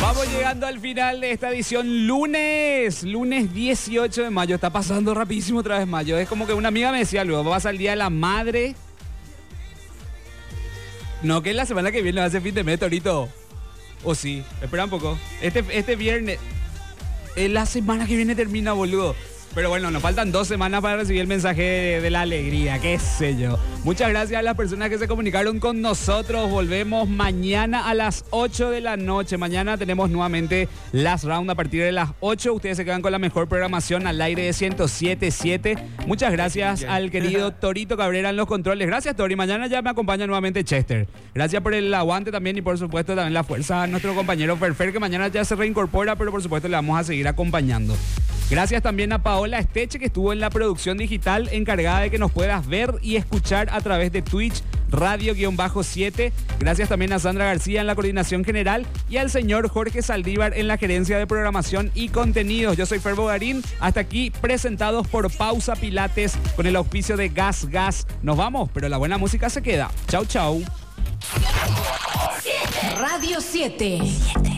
Vamos llegando al final de esta edición lunes 18 de mayo. Está pasando rapidísimo otra vez mayo. Es como que una amiga me decía luego, va a ser el Día de la Madre. No, que es la semana que viene va a ser fin de mes, Torito. O sí, espera un poco. Este viernes, la semana que viene termina, boludo. Pero bueno, nos faltan 2 semanas para recibir el mensaje de la alegría, qué sé yo. Muchas gracias a las personas que se comunicaron con nosotros. Volvemos mañana a las 8 de la noche. Mañana tenemos nuevamente Last Round a partir de las 8. Ustedes se quedan con la mejor programación al aire de 107.7. Muchas gracias al querido Torito Cabrera en los controles. Gracias, Tori. Mañana ya me acompaña nuevamente Chester. Gracias por el aguante también y por supuesto también la fuerza a nuestro compañero Ferfer, que mañana ya se reincorpora, pero por supuesto le vamos a seguir acompañando. Gracias también a Paola Esteche, que estuvo en la producción digital, encargada de que nos puedas ver y escuchar a través de Twitch Radio-7. Gracias también a Sandra García en la coordinación general y al señor Jorge Saldívar en la gerencia de programación y contenidos. Yo soy Fer Bogarín. Hasta aquí presentados por Pausa Pilates con el auspicio de Gas Gas. Nos vamos, pero la buena música se queda. Chau, chau. Radio 7.